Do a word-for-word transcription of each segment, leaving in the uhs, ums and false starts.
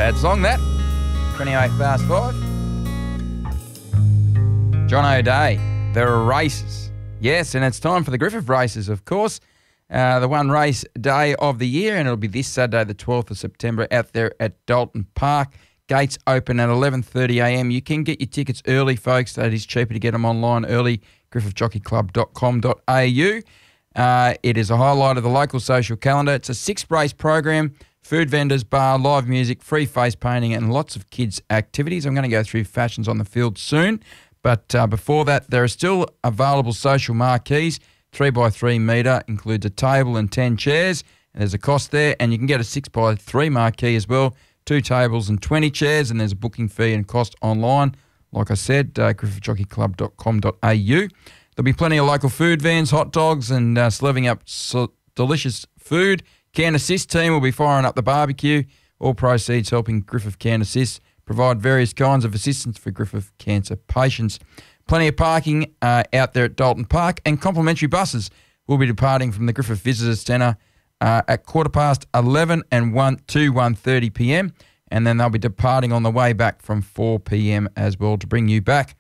bad song, that. twenty-eight past five. John O'Day, there are races. Yes, and it's time for the Griffith races, of course. Uh, the one race day of the year, and it'll be this Saturday, the twelfth of September, out there at Dalton Park. Gates open at eleven thirty a m. You can get your tickets early, folks. That is cheaper to get them online early, griffith jockey club dot com dot a u. Uh, it is a highlight of the local social calendar. It's a six-race program, food vendors, bar, live music, free face painting, and lots of kids' activities. I'm going to go through fashions on the field soon. But uh, before that, there are still available social marquees. Three by three metre includes a table and ten chairs. And there's a cost there. And you can get a six by three marquee as well. Two tables and twenty chairs. And there's a booking fee and cost online. Like I said, uh, griffith jockey club dot com dot a u. There'll be plenty of local food vans, hot dogs, and uh, serving up so delicious food. Can Assist team will be firing up the barbecue. All proceeds helping Griffith Can Assist provide various kinds of assistance for Griffith cancer patients. Plenty of parking uh, out there at Dalton Park, and complimentary buses will be departing from the Griffith Visitors Centre uh, at quarter past eleven and one to one thirty p m, and then they'll be departing on the way back from four p m as well to bring you back.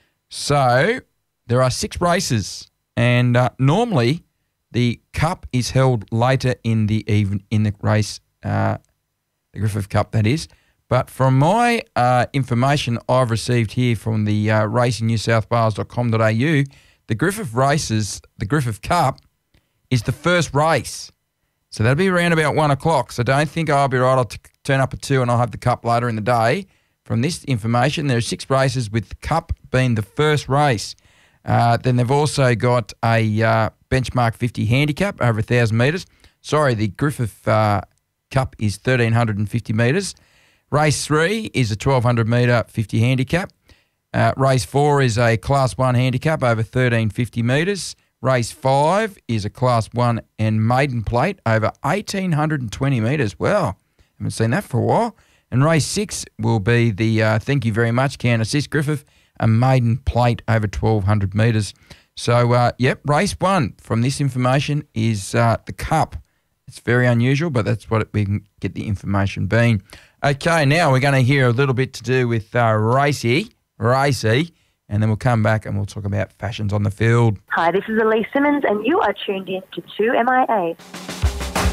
So there are six races, and uh, normally the Cup is held later in the even in the race, uh, the Griffith Cup, that is. But from my uh, information I've received here from the uh, racing new south wales dot com dot a u, the Griffith races, the Griffith Cup, is the first race. So that'll be around about one o'clock. So don't think I'll be right. I'll t- turn up at two and I'll have the Cup later in the day. From this information, there are six races with the Cup being the first race. Uh, then they've also got a uh, benchmark fifty handicap over one thousand metres. Sorry, the Griffith uh, Cup is one thousand three hundred fifty metres. Race three is a twelve hundred metre fifty handicap. Uh, race four is a Class one handicap over thirteen fifty metres. Race five is a Class one and maiden plate over eighteen twenty metres. Wow, haven't seen that for a while. And race six will be the, uh, thank you very much, Can Assist Griffith, a maiden plate over twelve hundred metres. So, uh, yep, race one from this information is uh, the Cup. It's very unusual, but that's what we can get the information being. Okay, now we're going to hear a little bit to do with uh, Racy, Racy, and then we'll come back and we'll talk about fashions on the field. Hi, this is Elise Simmons, and you are tuned in to two M I A.